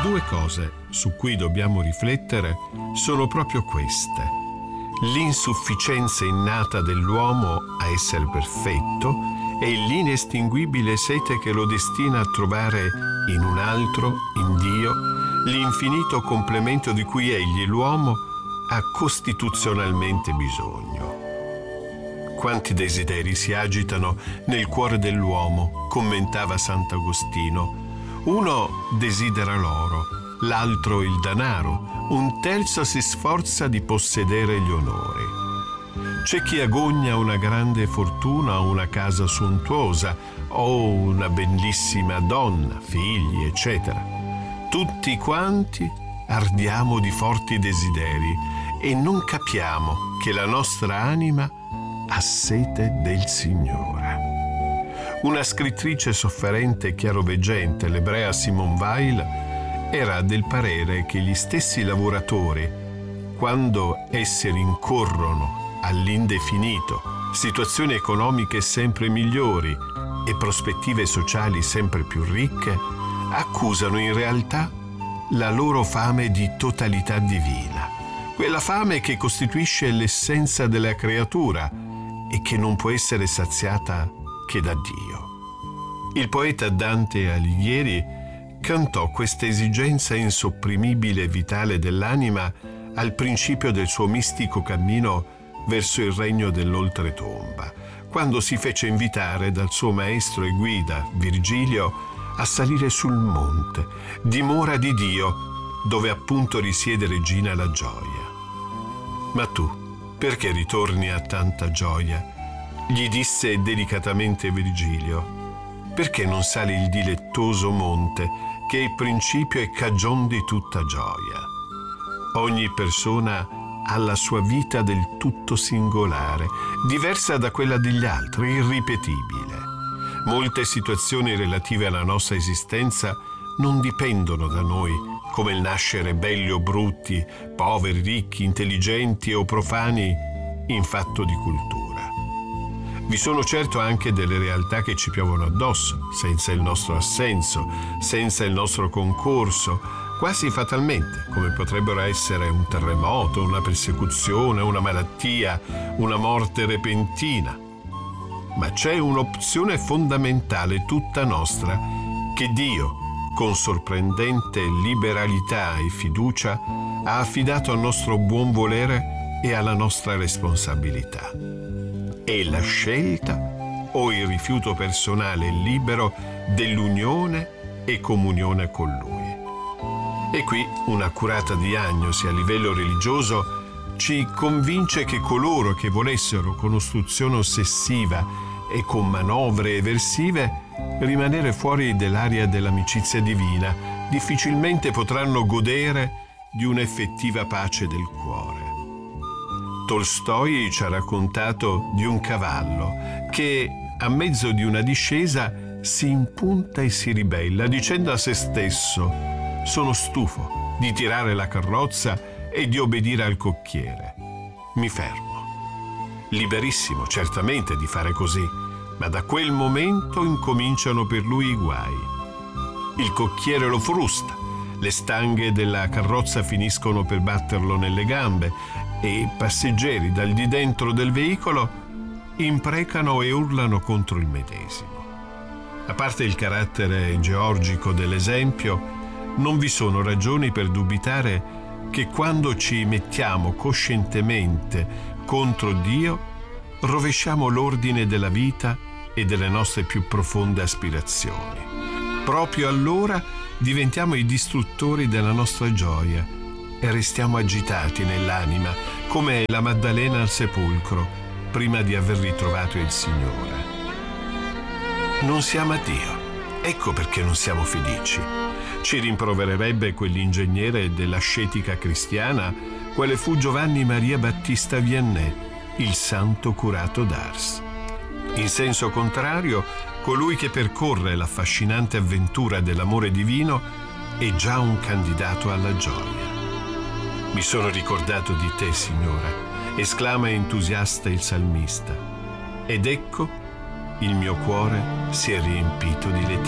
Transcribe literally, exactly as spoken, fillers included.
Due cose su cui dobbiamo riflettere sono proprio queste: l'insufficienza innata dell'uomo a essere perfetto e l'inestinguibile sete che lo destina a trovare in un altro, in Dio, l'infinito complemento di cui egli, l'uomo, ha costituzionalmente bisogno. Quanti desideri si agitano nel cuore dell'uomo, commentava Sant'Agostino. Uno desidera l'oro, l'altro il denaro, un terzo si sforza di possedere gli onori. C'è chi agogna una grande fortuna o una casa sontuosa o una bellissima donna, figli, eccetera. Tutti quanti ardiamo di forti desideri e non capiamo che la nostra anima ha sete del Signore. Una scrittrice sofferente e chiaroveggente, l'ebrea Simone Weil, era del parere che gli stessi lavoratori, quando essi rincorrono all'indefinito situazioni economiche sempre migliori e prospettive sociali sempre più ricche, accusano in realtà la loro fame di totalità divina, quella fame che costituisce l'essenza della creatura e che non può essere saziata che da Dio. Il poeta Dante Alighieri cantò questa esigenza insopprimibile e vitale dell'anima al principio del suo mistico cammino verso il regno dell'oltretomba, quando si fece invitare dal suo maestro e guida, Virgilio, a salire sul monte, dimora di Dio, dove appunto risiede Regina la gioia. Ma tu, perché ritorni a tanta gioia? Gli disse delicatamente Virgilio. Perché non sali il dilettoso monte, che è il principio e cagion di tutta gioia? Ogni persona ha la sua vita del tutto singolare, diversa da quella degli altri, irripetibile. Molte situazioni relative alla nostra esistenza non dipendono da noi, come il nascere belli o brutti, poveri, ricchi, intelligenti o profani in fatto di cultura. Vi sono certo anche delle realtà che ci piovono addosso, senza il nostro assenso, senza il nostro concorso, quasi fatalmente, come potrebbero essere un terremoto, una persecuzione, una malattia, una morte repentina. Ma c'è un'opzione fondamentale, tutta nostra, che Dio, con sorprendente liberalità e fiducia, ha affidato al nostro buon volere e alla nostra responsabilità. È la scelta o il rifiuto personale e libero dell'unione e comunione con Lui. E qui un'accurata diagnosi a livello religioso ci convince che coloro che volessero con ostruzione ossessiva e con manovre eversive rimanere fuori dell'area dell'amicizia divina difficilmente potranno godere di un'effettiva pace del cuore. Tolstoi ci ha raccontato di un cavallo che, a mezzo di una discesa, si impunta e si ribella, dicendo a se stesso: «Sono stufo di tirare la carrozza e di obbedire al cocchiere. Mi fermo». Liberissimo, certamente, di fare così, ma da quel momento incominciano per lui i guai. Il cocchiere lo frusta, le stanghe della carrozza finiscono per batterlo nelle gambe e i passeggeri dal di dentro del veicolo imprecano e urlano contro il medesimo. A parte il carattere georgico dell'esempio, non vi sono ragioni per dubitare che quando ci mettiamo coscientemente contro Dio, rovesciamo l'ordine della vita e delle nostre più profonde aspirazioni. Proprio allora diventiamo i distruttori della nostra gioia e restiamo agitati nell'anima come la Maddalena al sepolcro prima di aver ritrovato il Signore. Non si ama Dio, ecco perché non siamo felici. Ci rimprovererebbe quell'ingegnere dell'ascetica cristiana, quale fu Giovanni Maria Battista Vianney, il santo curato d'Ars. In senso contrario, colui che percorre l'affascinante avventura dell'amore divino è già un candidato alla gioia. Mi sono ricordato di te, Signore, esclama entusiasta il salmista, ed ecco il mio cuore si è riempito di letizia.